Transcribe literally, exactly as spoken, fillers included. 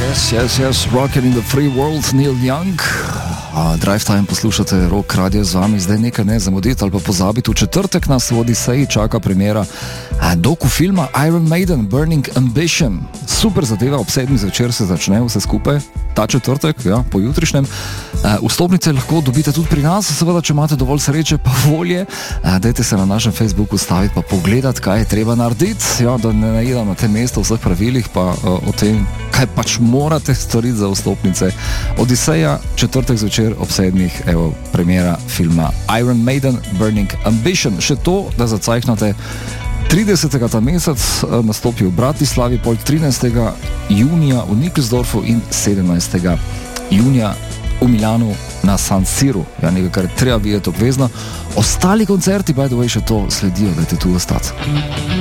Yes, yes, yes, Rockin' in the Free World, Neil Young. Uh, Drive Time poslušate, Rock Radio z vami, zdaj nekaj ne zamuditi ali pa pozabiti. V četrtek nas v Odiseji čaka premiera uh, doku filma Iron Maiden, Burning Ambition. Super zadeva, ob sedmih zvečer se začne vse skupaj, ta četrtek, ja, po jutrišnjem. Uh, vstopnice lahko dobite tudi pri nas, seveda, če imate dovolj sreče pa volje. Uh, dajte se na našem Facebooku staviti pa pogledati, kaj je treba narediti, ja, da ne najedam na tem mestu vseh pravilih pa uh, o tem, kaj pač morate storiti za vstopnice. Odiseja, četrtek zvečer ob sedmih, evo, premiera filma Iron Maiden, Burning Ambition. Še to, da zacajhnate, tridesetega ta mesec nastopi v Bratislavi, pol trinajstega junija v Nikolsdorfu in sedemnajstega junija v Miljanu na San Siru. Ja, nekaj, kar je treba videti obvezno. Ostali koncerti, by the way, še to sledijo, da te tu ostati.